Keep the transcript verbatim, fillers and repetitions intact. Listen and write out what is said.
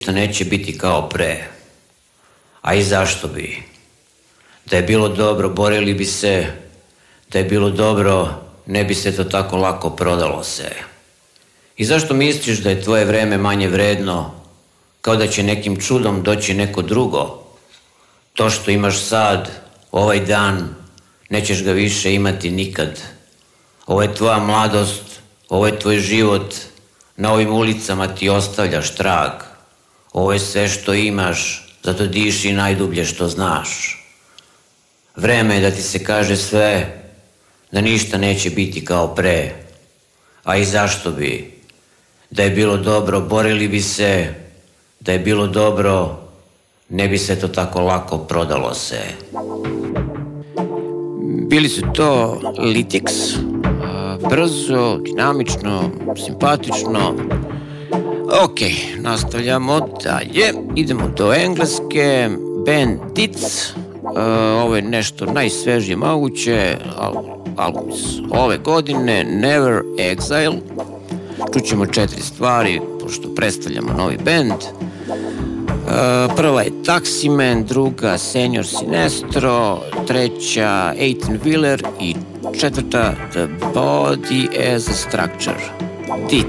Što neće biti kao pre. A i zašto bi? Da je bilo dobro, borili bi se. Da je bilo dobro, ne bi se to tako lako prodalo se. I zašto misliš da je tvoje vreme manje vredno, kao da će nekim čudom doći neko drugo? To što imaš sad, ovaj dan, nećeš ga više imati nikad. Ovo je tvoja mladost, ovo je tvoj život, na ovim ulicama ti ostavljaš trag. Ovo je sve što imaš, zato diši najdublje što znaš. Vreme je da ti se kaže sve, da ništa neće biti kao pre. A i zašto bi? Da je bilo dobro, borili bi se. Da je bilo dobro, ne bi se to tako lako prodalo se. Bili su to Litix, brzo, dinamično, simpatično. Ok, nastavljamo dalje, idemo do engleske, Bandits. Ovo je nešto najsvežije moguće, album iz ove godine, Never Exile. Čućemo četiri stvari, pošto predstavljamo novi band. Prva je Taximan, druga Senior Sinestro, treća Eighteen Wheeler i četvrta The Body as a Structure. Dit.